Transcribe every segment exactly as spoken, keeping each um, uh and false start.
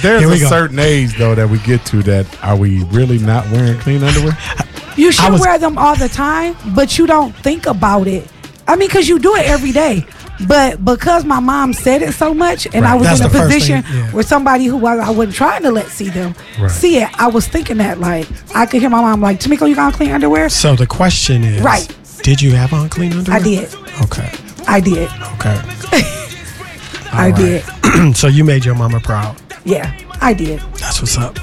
there's a go. certain age though that we get to that are we really not wearing clean underwear? You should was, wear them all the time, but you don't think about it. I mean, because you do it every day. But because my mom said it so much, and right. I was That's in a position thing, yeah. where somebody who I, I wasn't trying to let see them right. see it, I was thinking that, like, I could hear my mom like, Tamiko, you got on clean underwear? So the question is, right. did you have on clean underwear? I did. Okay. I did. Okay. I right. did. So you made your mama proud. Yeah, I did. That's what's up.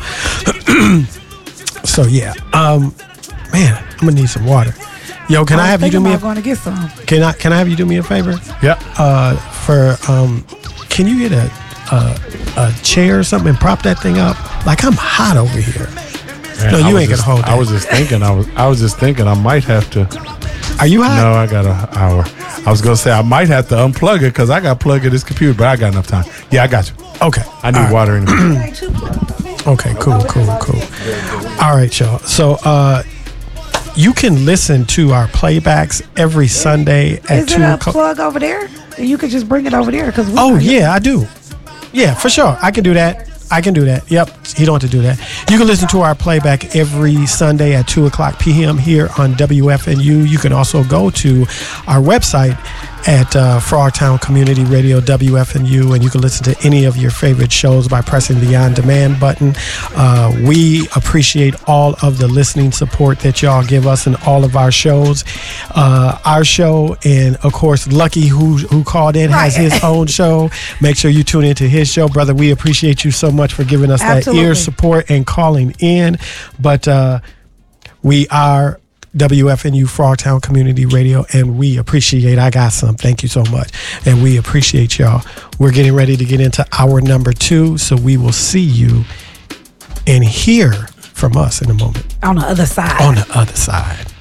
So, yeah. Um, man, I'm going to need some water. Yo, can I, I have you do me a going to get some. Can I can I have you do me a favor? Yeah. Uh, for um, can you get a, a a chair or something and prop that thing up? Like I'm hot over here. Man, no, you ain't just, gonna hold that. I was just thinking. I was I was just thinking. I might have to. Are you hot? No, I got an hour. I was gonna say I might have to unplug it because I got plugged in this computer, but I got enough time. Yeah, I got you. Okay. I need right. water anyway. Okay. Cool. Cool. Cool. All right, y'all. So. uh You can listen to our playbacks every Sunday at Is two there a o'clock. plug over there? You could just bring it over there because. Oh yeah, I do. Yeah, for sure. I can do that. I can do that. Yep, he don't have to do that. You can listen to our playback every Sunday at two o'clock p.m. here on W F N U. You can also go to our website at uh, Frogtown Community Radio, W F N U, and you can listen to any of your favorite shows by pressing the on demand button. Uh, we appreciate all of the listening support that y'all give us in all of our shows. Uh, our show, and of course, Lucky, who who called in, has his own show. Make sure you tune into his show, brother. We appreciate you so much for giving us Absolutely. that ear support and calling in. But uh, we are W F N U Frogtown Community Radio, and we appreciate I got some. Thank you so much. And we appreciate y'all. We're getting ready to get into hour number two, so we will see you and hear from us in a moment. On the other side. On the other side.